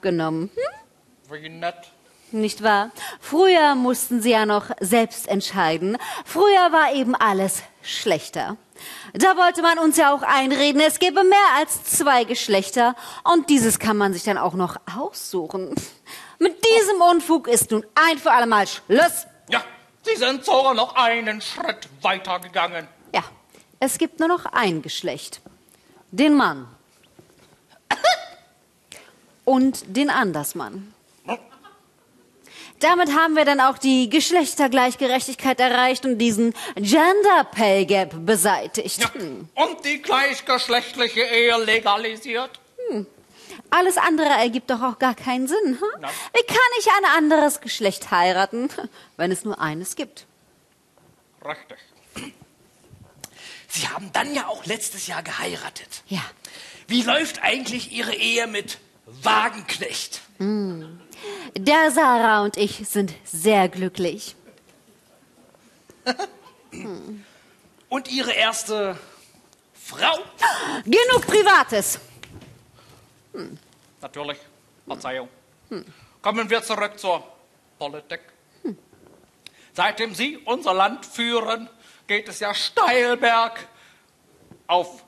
aufgenommen. Wie nett. Nicht wahr? Früher mussten sie ja noch selbst entscheiden. Früher war eben alles schlechter. Da wollte man uns ja auch einreden, es gäbe mehr als 2 Geschlechter. Und dieses kann man sich dann auch noch aussuchen. Mit diesem Unfug ist nun ein für alle Mal Schluss. Ja, Sie sind sogar noch einen Schritt weiter gegangen. Ja, es gibt nur noch ein Geschlecht. Den Mann. Und den Andersmann. Damit haben wir dann auch die Geschlechtergleichgerechtigkeit erreicht und diesen Gender Pay Gap beseitigt. Ja. Und die gleichgeschlechtliche Ehe legalisiert. Alles andere ergibt doch auch gar keinen Sinn. Hm? Wie kann ich ein anderes Geschlecht heiraten, wenn es nur eines gibt? Richtig. Sie haben dann ja auch letztes Jahr geheiratet. Ja. Wie läuft eigentlich Ihre Ehe mit Wagenknecht? Der Sarah und ich sind sehr glücklich. Und Ihre erste Frau? Genug Privates. Natürlich. Verzeihung. Kommen wir zurück zur Politik. Seitdem Sie unser Land führen, geht es ja steil bergauf.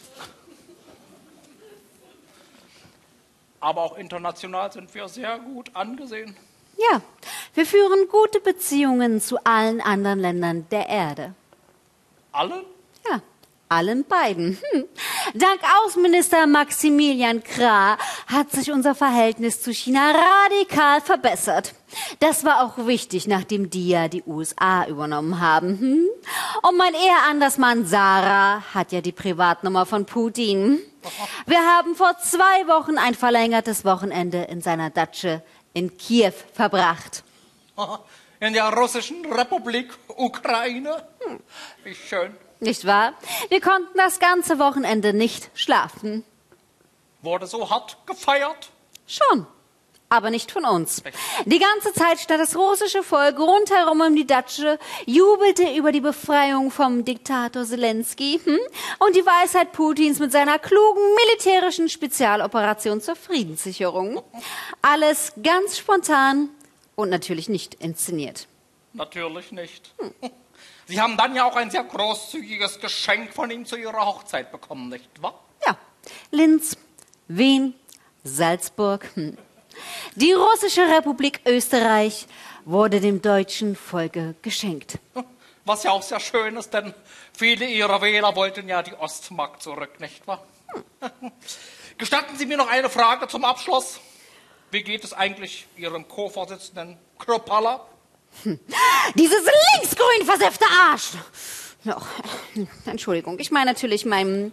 Aber auch international sind wir sehr gut angesehen. Ja, wir führen gute Beziehungen zu allen anderen Ländern der Erde. Alle? Ja, allen beiden. Dank Außenminister Maximilian Krah hat sich unser Verhältnis zu China radikal verbessert. Das war auch wichtig, nachdem die ja die USA übernommen haben. Und mein Eheandersmann Sarah hat ja die Privatnummer von Putin. Wir haben vor 2 Wochen ein verlängertes Wochenende in seiner Datsche in Kiew verbracht. In der russischen Republik Ukraine? Wie schön. Nicht wahr? Wir konnten das ganze Wochenende nicht schlafen. Wurde so hart gefeiert? Schon, aber nicht von uns. Die ganze Zeit stand das russische Volk rundherum um die Datsche, jubelte über die Befreiung vom Diktator Zelensky und die Weisheit Putins mit seiner klugen militärischen Spezialoperation zur Friedenssicherung. Alles ganz spontan und natürlich nicht inszeniert. Natürlich nicht. Sie haben dann ja auch ein sehr großzügiges Geschenk von ihm zu Ihrer Hochzeit bekommen, nicht wahr? Ja, Linz, Wien, Salzburg. Die russische Republik Österreich wurde dem deutschen Volke geschenkt. Was ja auch sehr schön ist, denn viele Ihrer Wähler wollten ja die Ostmark zurück, nicht wahr? Gestatten Sie mir noch eine Frage zum Abschluss. Wie geht es eigentlich Ihrem Co-Vorsitzenden Kropala? Dieses linksgrün versiffte Arsch! Ja, Entschuldigung, ich meine natürlich meinen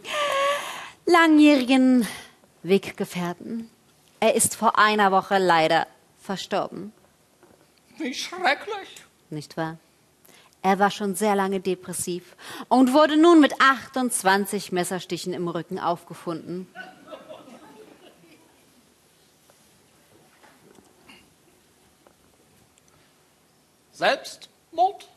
langjährigen Weggefährten. Er ist vor einer Woche leider verstorben. Wie schrecklich. Nicht wahr? Er war schon sehr lange depressiv und wurde nun mit 28 Messerstichen im Rücken aufgefunden. Selbstmord?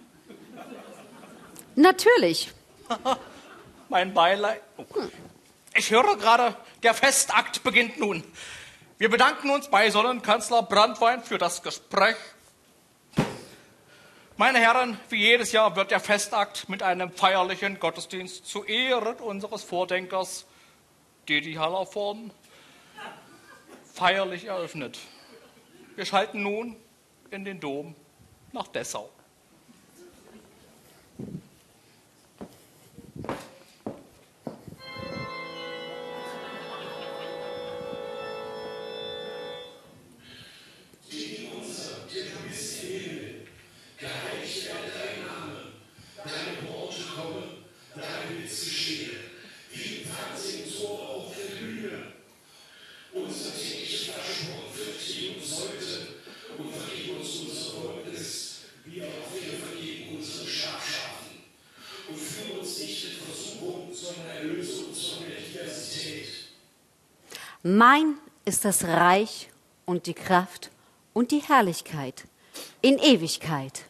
Natürlich. Mein Beileid. Oh. Ich höre gerade, der Festakt beginnt nun. Wir bedanken uns bei Sonnenkanzler Branntwein für das Gespräch. Meine Herren, wie jedes Jahr wird der Festakt mit einem feierlichen Gottesdienst zu Ehren unseres Vordenkers Didi Hallervorden feierlich eröffnet. Wir schalten nun in den Dom nach Dessau. Mein ist das Reich und die Kraft und die Herrlichkeit in Ewigkeit.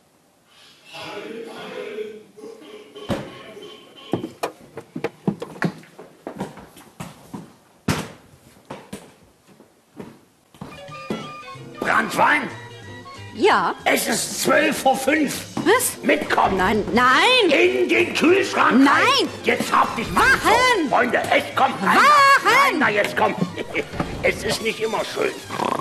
Branntwein? Ja. Es ist 12:05 Uhr. Was? Mitkommen. Nein. In den Kühlschrank. Nein. Rein. Jetzt hab dich mal. Wachen. Freunde, echt, komm. Rein. Wachen. Rein, na jetzt komm. Es ist nicht immer schön.